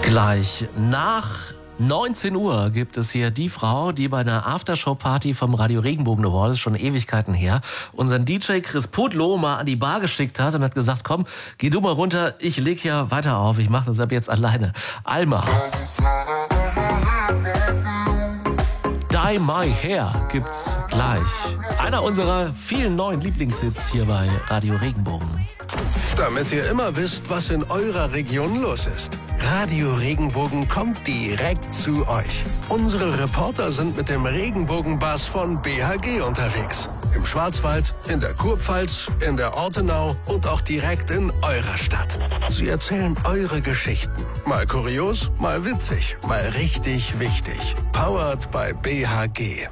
Gleich nach 19 Uhr gibt es hier die Frau, die bei einer Aftershow-Party vom Radio Regenbogen Award, ist schon Ewigkeiten her, unseren DJ Chris Pudlow mal an die Bar geschickt hat und hat gesagt, komm, geh du mal runter, ich leg ja weiter auf, ich mache das ab jetzt alleine. Alma. Dye My Hair gibt's gleich. Einer unserer vielen neuen Lieblingshits hier bei Radio Regenbogen. Damit ihr immer wisst, was in eurer Region los ist. Radio Regenbogen kommt direkt zu euch. Unsere Reporter sind mit dem Regenbogenbus von BHG unterwegs. Im Schwarzwald, in der Kurpfalz, in der Ortenau und auch direkt in eurer Stadt. Sie erzählen eure Geschichten. Mal kurios, mal witzig, mal richtig wichtig. Powered by BHG.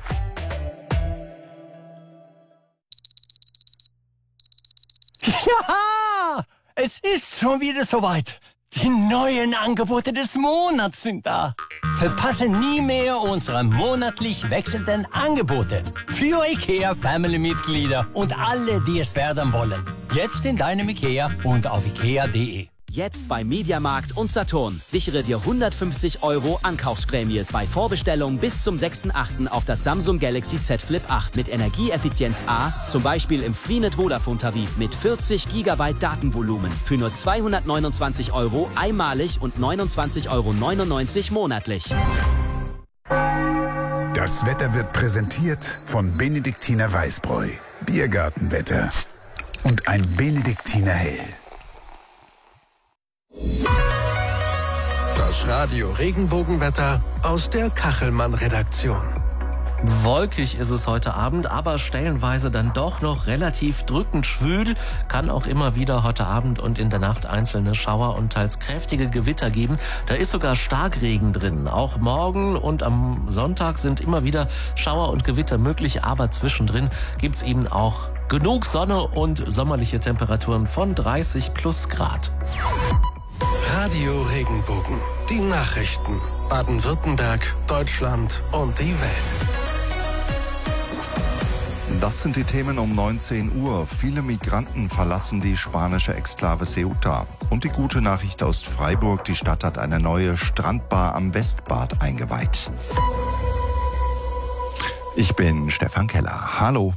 Ja, es ist schon wieder soweit. Die neuen Angebote des Monats sind da. Verpasse nie mehr unsere monatlich wechselnden Angebote. Für IKEA-Family-Mitglieder und alle, die es werden wollen. Jetzt in deinem IKEA und auf ikea.de. Jetzt bei Mediamarkt und Saturn. Sichere dir 150 € Ankaufsprämie bei Vorbestellung bis zum 6.8. auf das Samsung Galaxy Z Flip 8 mit Energieeffizienz A, zum Beispiel im Freenet Vodafone Tarif mit 40 GB Datenvolumen für nur 229 € einmalig und 29,99 € monatlich. Das Wetter wird präsentiert von Benediktiner Weißbräu, Biergartenwetter und ein Benediktiner Hell. Das Radio Regenbogenwetter aus der Kachelmann-Redaktion. Wolkig ist es heute Abend, aber stellenweise dann doch noch relativ drückend schwül. Kann auch immer wieder heute Abend und in der Nacht einzelne Schauer und teils kräftige Gewitter geben. Da ist sogar Starkregen drin. Auch morgen und am Sonntag sind immer wieder Schauer und Gewitter möglich, aber zwischendrin gibt's eben auch genug Sonne und sommerliche Temperaturen von 30 plus Grad. Radio Regenbogen. Die Nachrichten. Baden-Württemberg, Deutschland und die Welt. Das sind die Themen um 19 Uhr. Viele Migranten verlassen die spanische Exklave Ceuta. Und die gute Nachricht aus Freiburg, die Stadt hat eine neue Strandbar am Westbad eingeweiht. Ich bin Stefan Keller. Hallo.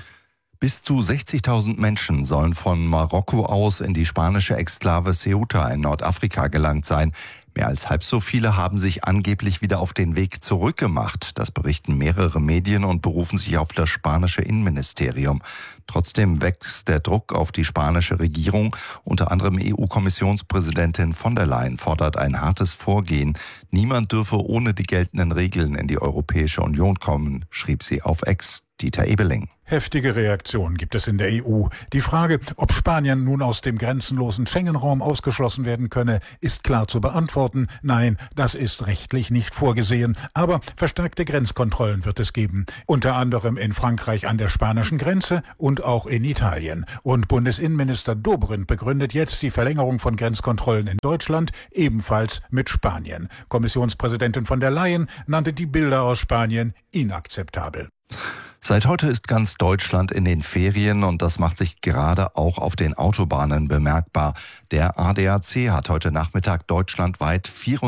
Bis zu 60.000 Menschen sollen von Marokko aus in die spanische Exklave Ceuta in Nordafrika gelangt sein. Mehr als halb so viele haben sich angeblich wieder auf den Weg zurückgemacht. Das berichten mehrere Medien und berufen sich auf das spanische Innenministerium. Trotzdem wächst der Druck auf die spanische Regierung. Unter anderem EU-Kommissionspräsidentin von der Leyen fordert ein hartes Vorgehen. Niemand dürfe ohne die geltenden Regeln in die Europäische Union kommen, schrieb sie auf X. Dieter Ebeling. Heftige Reaktionen gibt es in der EU. Die Frage, ob Spanien nun aus dem grenzenlosen Schengen-Raum ausgeschlossen werden könne, ist klar zu beantworten. Nein, das ist rechtlich nicht vorgesehen. Aber verstärkte Grenzkontrollen wird es geben. Unter anderem in Frankreich an der spanischen Grenze und auch in Italien. Und Bundesinnenminister Dobrindt begründet jetzt die Verlängerung von Grenzkontrollen in Deutschland ebenfalls mit Spanien. Kommissionspräsidentin von der Leyen nannte die Bilder aus Spanien inakzeptabel. Seit heute ist ganz Deutschland in den Ferien und das macht sich gerade auch auf den Autobahnen bemerkbar. Der ADAC hat heute Nachmittag deutschlandweit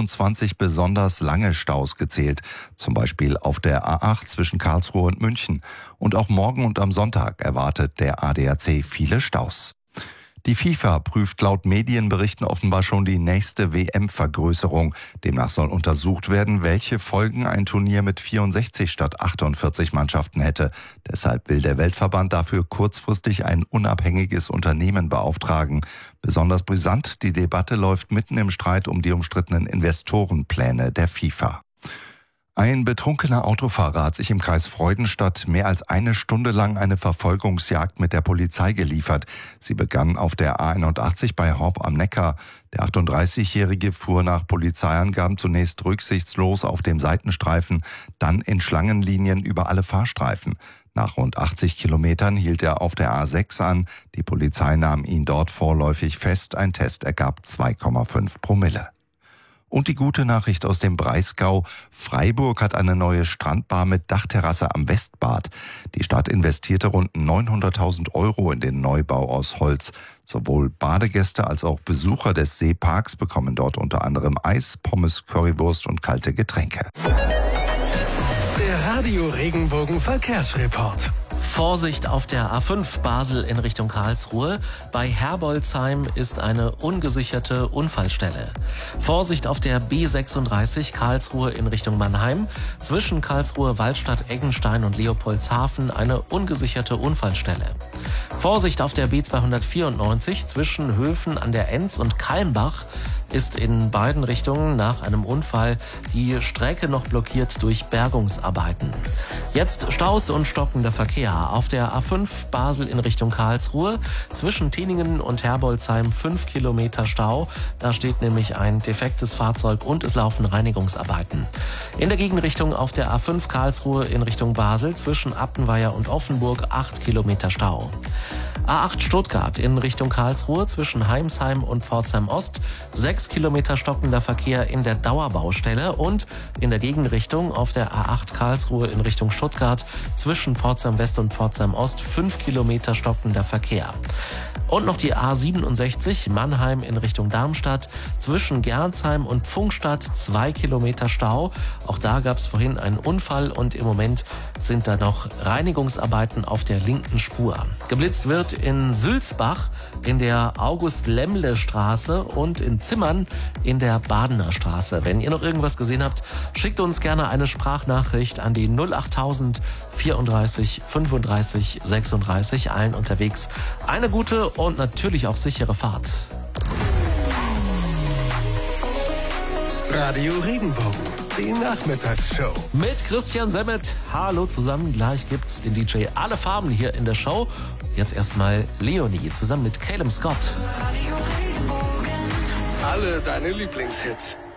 24 besonders lange Staus gezählt. Zum Beispiel auf der A8 zwischen Karlsruhe und München. Und auch morgen und am Sonntag erwartet der ADAC viele Staus. Die FIFA prüft laut Medienberichten offenbar schon die nächste WM-Vergrößerung. Demnach soll untersucht werden, welche Folgen ein Turnier mit 64 statt 48 Mannschaften hätte. Deshalb will der Weltverband dafür kurzfristig ein unabhängiges Unternehmen beauftragen. Besonders brisant, die Debatte läuft mitten im Streit um die umstrittenen Investorenpläne der FIFA. Ein betrunkener Autofahrer hat sich im Kreis Freudenstadt mehr als eine Stunde lang eine Verfolgungsjagd mit der Polizei geliefert. Sie begann auf der A81 bei Horb am Neckar. Der 38-Jährige fuhr nach Polizeiangaben zunächst rücksichtslos auf dem Seitenstreifen, dann in Schlangenlinien über alle Fahrstreifen. Nach rund 80 Kilometern hielt er auf der A6 an. Die Polizei nahm ihn dort vorläufig fest. Ein Test ergab 2,5 Promille. Und die gute Nachricht aus dem Breisgau. Freiburg hat eine neue Strandbar mit Dachterrasse am Westbad. Die Stadt investierte rund 900.000 Euro in den Neubau aus Holz. Sowohl Badegäste als auch Besucher des Seeparks bekommen dort unter anderem Eis, Pommes, Currywurst und kalte Getränke. Der Radio Regenbogen Verkehrsreport. Vorsicht auf der A5 Basel in Richtung Karlsruhe. Bei Herbolzheim ist eine ungesicherte Unfallstelle. Vorsicht auf der B36 Karlsruhe in Richtung Mannheim. Zwischen Karlsruhe, Waldstadt, Eggenstein und Leopoldshafen eine ungesicherte Unfallstelle. Vorsicht auf der B294 zwischen Höfen an der Enz und Kalmbach ist in beiden Richtungen nach einem Unfall die Strecke noch blockiert durch Bergungsarbeiten. Jetzt Staus und stockender Verkehr. Auf der A5 Basel in Richtung Karlsruhe zwischen Tiningen und Herbolzheim 5 Kilometer Stau. Da steht nämlich ein defektes Fahrzeug und es laufen Reinigungsarbeiten. In der Gegenrichtung auf der A5 Karlsruhe in Richtung Basel zwischen Appenweier und Offenburg 8 Kilometer Stau. A8 Stuttgart in Richtung Karlsruhe zwischen Heimsheim und Pforzheim Ost 6 Kilometer stockender Verkehr in der Dauerbaustelle und in der Gegenrichtung auf der A8 Karlsruhe in Richtung Stuttgart zwischen Pforzheim West und Pforzheim Ost 5 Kilometer stockender Verkehr. Und noch die A67 Mannheim in Richtung Darmstadt zwischen Gernsheim und Pfungstadt 2 Kilometer Stau. Auch da gab es vorhin einen Unfall und im Moment sind da noch Reinigungsarbeiten auf der linken Spur. Geblitzt wird in Sülzbach in der August-Lemmle-Straße und in Zimmern in der Badener Straße. Wenn ihr noch irgendwas gesehen habt, schickt uns gerne eine Sprachnachricht an die 08000 34 35 36. Allen unterwegs eine gute und natürlich auch sichere Fahrt. Radio Regenbogen, die Nachmittagsshow. Mit Christian Semmet. Hallo zusammen. Gleich gibt's den DJ Alle Farben hier in der Show. Jetzt erstmal Leonie zusammen mit Caleb Scott. Alle deine Lieblingshits.